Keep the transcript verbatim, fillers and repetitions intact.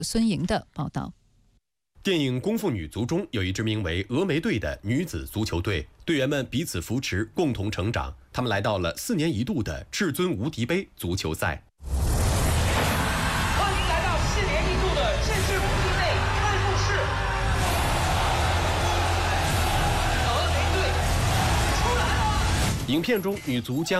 孙莹的报道。 电影《功夫女足》中有一支名为峨眉队的女子足球队，队员们彼此扶持，共同成长。他们来到了四年一度的至尊无敌杯足球赛。 欢迎来到四年一度的至尊无敌杯开幕式。峨眉队出来了！ 影片中，女足将